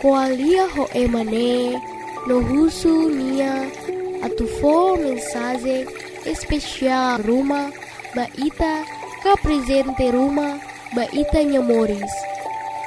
koalia ho emane no husu nia atufo mensagem especial Ruma baita ka presente Ruma baita nyamores